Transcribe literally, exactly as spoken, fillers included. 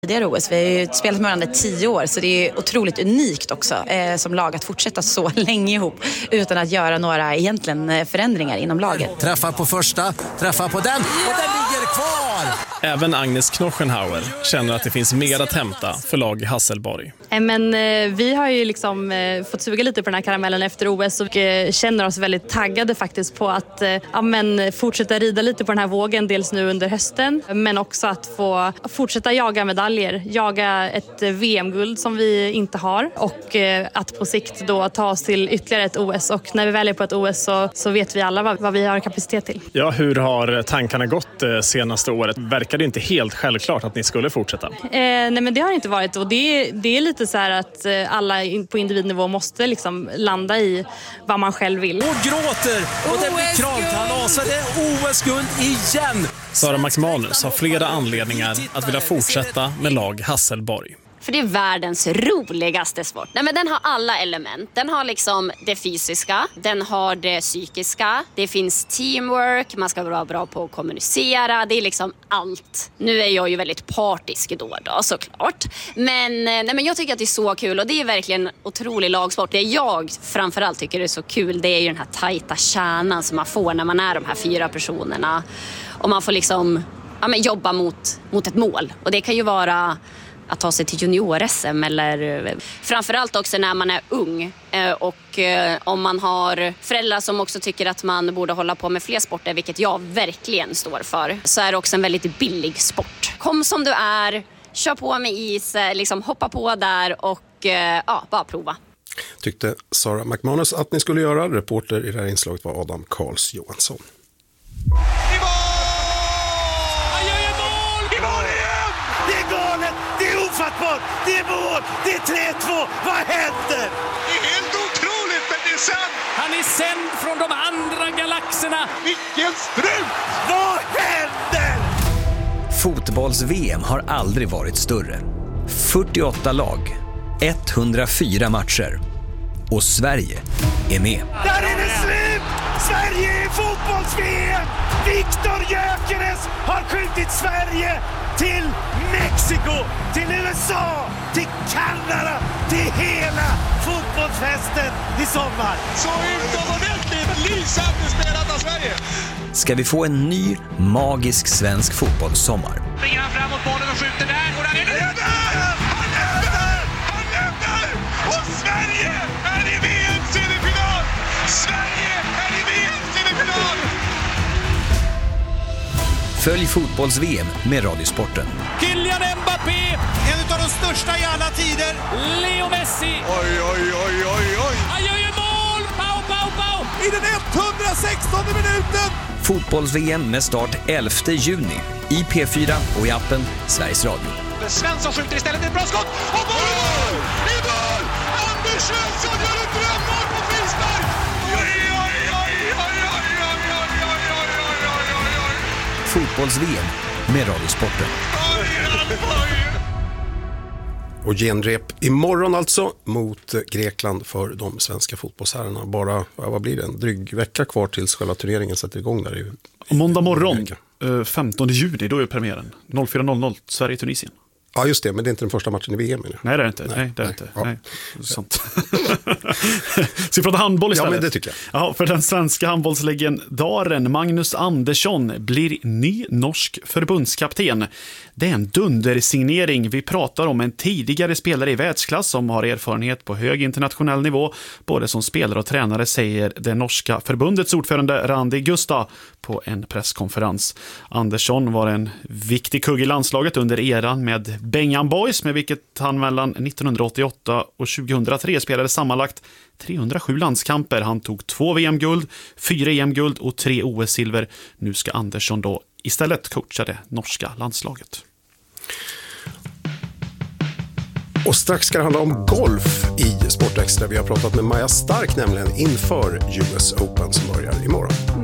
tidigare O S. Vi har ju spelat med varandra i tio år, så det är otroligt unikt också eh, som lag att fortsätta så länge ihop utan att göra några egentligen förändringar inom laget. Träffar på första, träffar på den och den ligger kvar! Även Agnes Knochenhauer känner att det finns mer att hämta för lag i Hasselborg. Men eh, vi har ju liksom eh, fått suga lite på den här karamellen efter O S och eh, känner oss väldigt taggade faktiskt på att eh, ja, men, fortsätta rida lite på den här vågen, dels nu under hösten, men också att få fortsätta jaga medaljer, jaga ett eh, V M-guld som vi inte har och eh, att på sikt då ta oss till ytterligare ett O S, och när vi väljer på ett O S så, så vet vi alla vad, vad vi har kapacitet till. Ja, hur har tankarna gått eh, senaste året? Verkar det inte helt självklart att ni skulle fortsätta? Eh, nej men det har det inte varit, och det, det är lite så här att eh, alla på individnivå måste liksom landa i vad man själv vill. Och gråter och det blir kramkalas och det är O S-guld igen! Sara McManus har flera anledningar att vilja fortsätta med lag Hasselborg. För det är världens roligaste sport. Nej, men den har alla element. Den har liksom det fysiska, den har det psykiska. Det finns teamwork, man ska vara bra på att kommunicera. Det är liksom allt. Nu är jag ju väldigt partisk då, då såklart. Men, nej, men jag tycker att det är så kul, och det är verkligen otrolig lagsport. Det jag framförallt tycker är så kul, det är ju den här tajta kärnan som man får när man är de här fyra personerna. Och man får liksom ja, men jobba mot, mot ett mål. Och det kan ju vara att ta sig till junior-S M eller framförallt också när man är ung, och om man har föräldrar som också tycker att man borde hålla på med fler sporter, vilket jag verkligen står för, så är det också en väldigt billig sport. Kom som du är, kör på med is, liksom hoppa på där och ja, bara prova. Tyckte Sara McManus att ni skulle göra. Reporter i det här inslaget var Adam Karls Johansson. Det är mål! Det är tre två! Vad händer? Det är helt otroligt, men det är sant! Han är sänd från de andra galaxerna! Vilken strut! Vad händer? Fotbolls-V M har aldrig varit större. fyrtioåtta lag, etthundrafyra matcher. Och Sverige är med. Där är det slut! Sverige är fotbolls-V M! Viktor Gyökeres har skjutit Sverige till Mexiko, till U S A, till Kanada, till hela fotbollsfesten i sommar. Så utomordentligt lysande spelat av Sverige. Ska vi få en ny magisk svensk fotbollssommar? Springer han framåt bollen och skjuter där. Och där är det där! Han lämnar! Han lämnar! Och Sverige är i V M-semifinal! Sverige är i V M-semifinal! Följ fotbolls-V M med Radiosporten. Kylian Mbappé, en av de största i alla tider. Leo Messi. Oj, oj, oj, oj, oj. Han gör ju mål! Pau, pau, pau! I den etthundrasextonde minuten. Fotbolls-V M med start elfte juni i P fyra och i appen Sveriges Radio. Svensson skjuter istället ett bra skott. Och mål! I mål! Anders Svensson gör ett drömmål på frispark. Oj, oj, oj, oj, oj, oj, oj, oj, oj, oj, oj, oj. Fotbolls-V M med Radiosporten. Och genrep imorgon alltså mot Grekland för de svenska fotbollsherrarna. Bara, vad blir det, en dryg vecka kvar tills själva turneringen sätter igång där. I, i måndag morgon, femtonde juni, då är premiären. fyra noll noll, Sverige-Tunisien. Ja, just det, men det är inte den första matchen i V M. Nej, det är inte. Nej, nej det är nej. inte. Ja. Nej. Sånt. Så vi pratar handboll istället. Ja, men det tycker jag. Ja, för den svenska handbollslegendaren Magnus Andersson blir ny norsk förbundskapten. Det är en dundersignering. Vi pratar om en tidigare spelare i världsklass som har erfarenhet på hög internationell nivå, både som spelare och tränare, säger det norska förbundets ordförande Randi Gusta på en presskonferens. Andersson var en viktig kugg i landslaget under eran med Bengan Boys, med vilket han mellan nittonhundraåttioåtta och tjugohundratre spelade sammanlagt trehundrasju landskamper. Han tog två V M-guld, fyra E M-guld och tre O S-silver. Nu ska Andersson då istället coacha det norska landslaget. Och strax ska det handla om golf i Sportextra. Vi har pratat med Maja Stark nämligen inför U S Open som börjar imorgon.